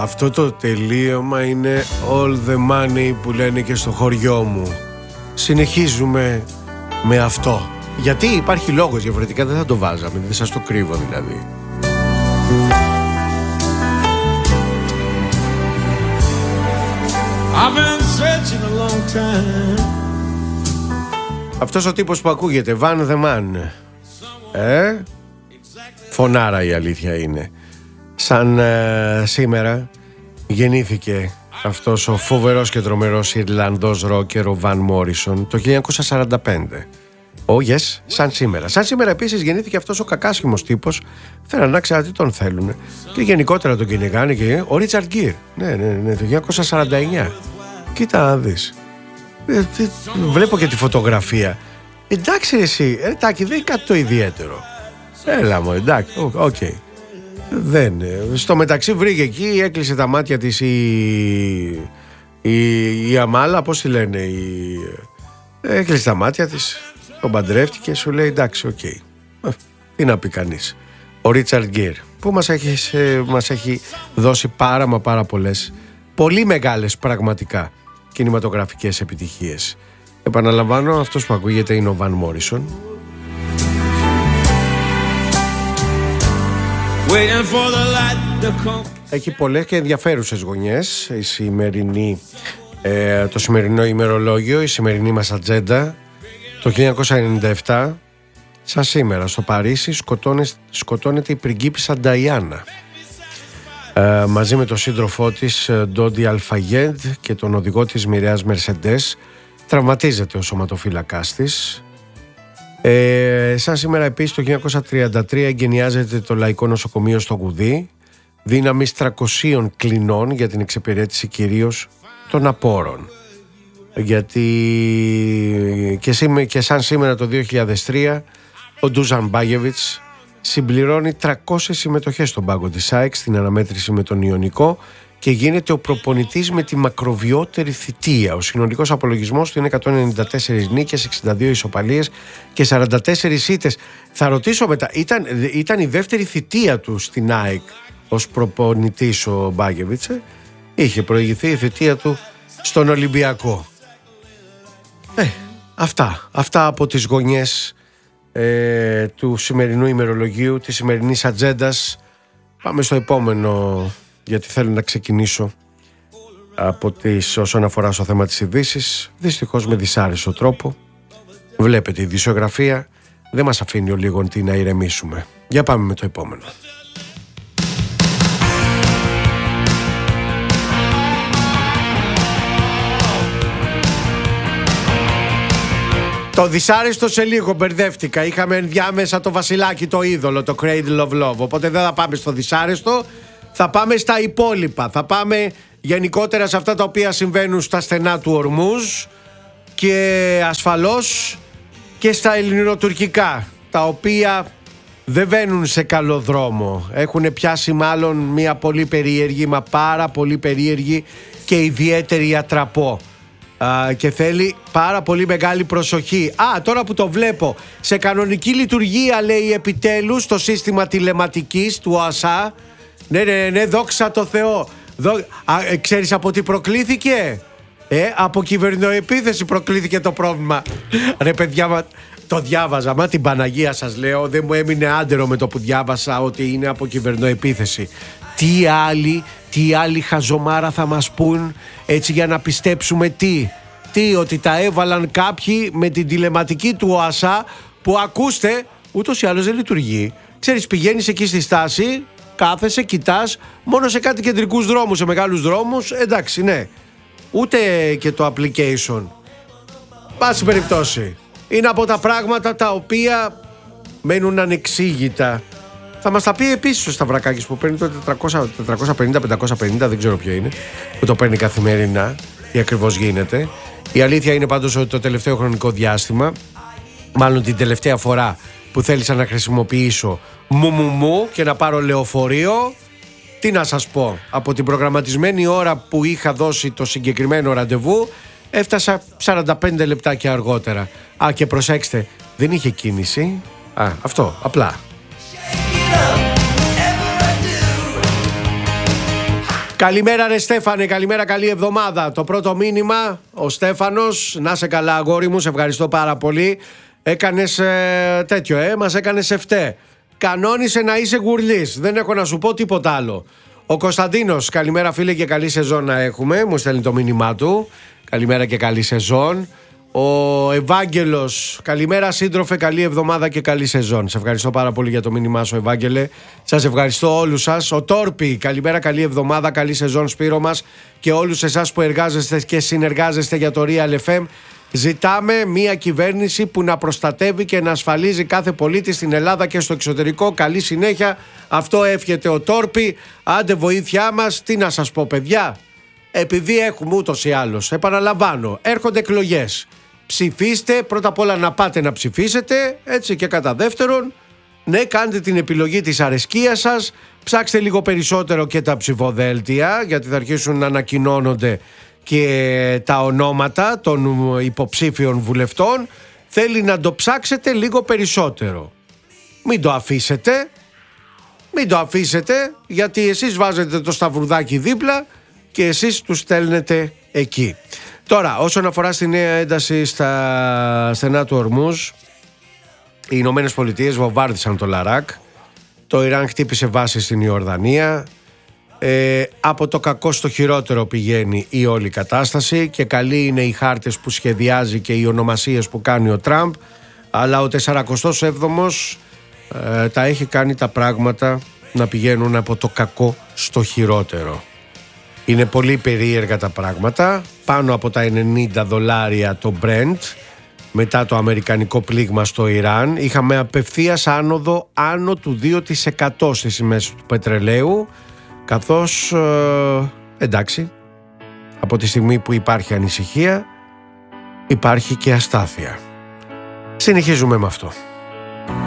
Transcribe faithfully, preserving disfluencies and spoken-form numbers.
Αυτό το τελείωμα είναι all the money που λένε και στο χωριό μου. Συνεχίζουμε με αυτό. Γιατί υπάρχει λόγος, διαφορετικά δεν θα το βάζαμε. Δεν σας το κρύβω δηλαδή. I've been searching a long time. Αυτός ο τύπος που ακούγεται, Van the Man, ε? Φωνάρα η αλήθεια είναι. Σαν ε, σήμερα γεννήθηκε αυτός ο φοβερός και τρομερός Ιρλανδός ρόκερ, ο Van Morrison, το χίλια εννιακόσια σαράντα πέντε. Oh yes, σαν σήμερα. Σαν σήμερα επίσης γεννήθηκε αυτός ο κακάσχημος τύπος. Θέλανε να ξέρω τι τον θέλουν. Και γενικότερα τον κυνηγάνε και ο Ρίτσαρντ Γκίρ. Ναι, ναι, ναι, το χίλια εννιακόσια σαράντα εννιά. Κοίτα να δεις. Ε, τι, βλέπω και τη φωτογραφία. Εντάξει εσύ, ε, Τάκη, δεν είναι κάτι το ιδιαίτερο. Έλα μου, εντάξει, οκ. Okay. Δεν. Στο μεταξύ βρήκε εκεί, έκλεισε τα μάτια της η, η, η Αμάλα, πώς τη λένε, η, έκλεισε τα μάτια της, τον παντρεύτηκε, σου λέει εντάξει, οκ. Okay. Τι να πει κανείς. Ο Ρίτσαρντ Γκίρ, που μας έχει, μας έχει δώσει πάρα μα πάρα πολλές, πολύ μεγάλες πραγματικά κινηματογραφικές επιτυχίες. Επαναλαμβάνω, αυτός που ακούγεται είναι ο Van Morrison. Έχει πολλές και ενδιαφέρουσες γωνιές η σημερινή, ε, το σημερινό ημερολόγιο, η σημερινή μας ατζέντα. Το χίλια εννιακόσια ενενήντα επτά, σαν σήμερα, στο Παρίσι σκοτώνεται η πριγκίπισσα Νταϊάννα, ε, μαζί με τον σύντροφό της Ντόντι Αλφαγέντ και τον οδηγό της μοιραίας Μερσεντές. Τραυματίζεται ο σωματοφύλακάς της. Ε, σαν σήμερα επίσης το χίλια εννιακόσια τριάντα τρία εγκαινιάζεται το Λαϊκό Νοσοκομείο στο Γουδί, δύναμης τριακοσίων κλινών για την εξυπηρέτηση κυρίως των απόρων. Γιατί και, σήμε, και σαν σήμερα το δύο χιλιάδες τρία ο Ντούζαν Μπάγεβιτς συμπληρώνει τριακόσιες συμμετοχές στον πάγκο της ΑΕΚ στην αναμέτρηση με τον Ιωνικό και γίνεται ο προπονητής με τη μακροβιότερη θητεία. Ο συνολικός απολογισμός του είναι εκατόν ενενήντα τέσσερις νίκες, εξήντα δύο ισοπαλίες και σαράντα τέσσερις ήττες. Θα ρωτήσω μετά, ήταν, ήταν η δεύτερη θητεία του στην ΑΕΚ ως προπονητής ο Μπάγεβιτς. Είχε προηγηθεί η θητεία του στον Ολυμπιακό. Ε, αυτά, αυτά από τις γωνιές ε, του σημερινού ημερολογίου, της σημερινής ατζέντας. Πάμε στο επόμενο, γιατί θέλω να ξεκινήσω από τις, όσον αφορά στο θέμα της ειδήσης, δυστυχώς με δυσάρεστο τρόπο. Βλέπετε, η ειδησιογραφία δεν μας αφήνει ο λίγον τι να ηρεμήσουμε. Για πάμε με το επόμενο. Το δυσάρεστο σε λίγο, μπερδεύτηκα. Είχαμε ενδιάμεσα το βασιλάκι, το είδωλο, το Cradle of Love. Οπότε δεν θα πάμε στο δυσάρεστο, θα πάμε στα υπόλοιπα. Θα πάμε γενικότερα σε αυτά τα οποία συμβαίνουν στα στενά του Ορμούζ και ασφαλώς και στα ελληνοτουρκικά, τα οποία δεν βαίνουν σε καλό δρόμο. Έχουν πιάσει μάλλον μια πολύ περίεργη, μα πάρα πολύ περίεργη και ιδιαίτερη ατραπό. Uh, και θέλει πάρα πολύ μεγάλη προσοχή. Α, τώρα που το βλέπω, σε κανονική λειτουργία, λέει, επιτέλους το σύστημα τηλεματικής του ΟΑΣΑ. Ναι, ναι, ναι, δόξα τω Θεώ. Δο... Α, ε, ξέρεις από τι προκλήθηκε? Ε, από κυβερνοεπίθεση προκλήθηκε το πρόβλημα. Ρε παιδιά, μα... το διάβαζα, μα την Παναγία σας λέω, δεν μου έμεινε άντερο με το που διάβασα ότι είναι από κυβερνοεπίθεση. Τι άλλη, τι άλλη χαζομάρα θα μας πούν, έτσι, για να πιστέψουμε τι, τι, ότι τα έβαλαν κάποιοι με την τηλεματική του ΟΑΣΑ, που ακούστε, ούτως ή άλλως δεν λειτουργεί. Ξέρεις, πηγαίνεις εκεί στη στάση, κάθεσαι, κοιτάς, μόνο σε κάτι κεντρικούς δρόμους, σε μεγάλους δρόμους, εντάξει, ναι. Ούτε και το application. Πάση περιπτώσει, είναι από τα πράγματα τα οποία μένουν ανεξήγητα. Θα μας τα πει επίσης ο Σταυρακάκης που παίρνει το τετρακόσια πενήντα πεντακόσια πενήντα, δεν ξέρω ποιο είναι, που το παίρνει καθημερινά, τι ακριβώς γίνεται. Η αλήθεια είναι πάντως ότι το τελευταίο χρονικό διάστημα, μάλλον την τελευταία φορά που θέλησα να χρησιμοποιήσω μου μου μου και να πάρω λεωφορείο, τι να σας πω, από την προγραμματισμένη ώρα που είχα δώσει το συγκεκριμένο ραντεβού, έφτασα σαράντα πέντε λεπτάκια αργότερα. Α, και προσέξτε, δεν είχε κίνηση. Α, αυτό, απλά. Καλημέρα ρε Στέφανε, καλημέρα, καλή εβδομάδα. Το πρώτο μήνυμα, ο Στέφανος, να σε καλά αγόρι μου, σε ευχαριστώ πάρα πολύ. Έκανες ε, τέτοιο, ε, μας έκανες εφτέ. Κανόνισε να είσαι γουρλής, δεν έχω να σου πω τίποτα άλλο. Ο Κωνσταντίνος, καλημέρα φίλε και καλή σεζόν να έχουμε, μου στέλνει το μήνυμά του. Καλημέρα και καλή σεζόν. Ο Ευάγγελος, καλημέρα σύντροφε, καλή εβδομάδα και καλή σεζόν. Σε ευχαριστώ πάρα πολύ για το μήνυμά σου, Ευάγγελε. Σας ευχαριστώ όλους σας. Ο Τόρπι, καλημέρα, καλή εβδομάδα, καλή σεζόν Σπύρο μας και όλους εσάς που εργάζεστε και συνεργάζεστε για το Real εφ εμ. Ζητάμε μια κυβέρνηση που να προστατεύει και να ασφαλίζει κάθε πολίτη στην Ελλάδα και στο εξωτερικό. Καλή συνέχεια. Αυτό εύχεται ο Τόρπι. Άντε βοήθειά μας. Τι να σας πω παιδιά. Επειδή έχουμε ούτως ή άλλως, επαναλαμβάνω, έρχονται εκλογές. Ψηφίστε, πρώτα απ' όλα να πάτε να ψηφίσετε, έτσι, και κατά δεύτερον, ναι, κάντε την επιλογή της αρεσκίας σας, ψάξτε λίγο περισσότερο και τα ψηφοδέλτια, γιατί θα αρχίσουν να ανακοινώνονται και τα ονόματα των υποψήφιων βουλευτών. Θέλει να το ψάξετε λίγο περισσότερο. Μην το αφήσετε, μην το αφήσετε, γιατί εσείς βάζετε το σταυρουδάκι δίπλα και εσείς τους στέλνετε εκεί. Τώρα, όσον αφορά στη νέα ένταση στα στενά του Ορμούζ, οι Ηνωμένες Πολιτείες βομβάρδισαν το Λαράκ, το Ιράν χτύπησε βάση στην Ιορδανία, ε, από το κακό στο χειρότερο πηγαίνει η όλη κατάσταση και καλοί είναι οι χάρτες που σχεδιάζει και οι ονομασίες που κάνει ο Τραμπ, αλλά ο σαραντά έβδομος ε, τα έχει κάνει τα πράγματα να πηγαίνουν από το κακό στο χειρότερο. Είναι πολύ περίεργα τα πράγματα. Πάνω από τα ενενήντα δολάρια το Brent μετά το αμερικανικό πλήγμα στο Ιράν. Είχαμε απευθείας άνοδο άνω του δύο τοις εκατό στις τιμές του πετρελαίου, καθώς ε, εντάξει, από τη στιγμή που υπάρχει ανησυχία υπάρχει και αστάθεια. Συνεχίζουμε με αυτό.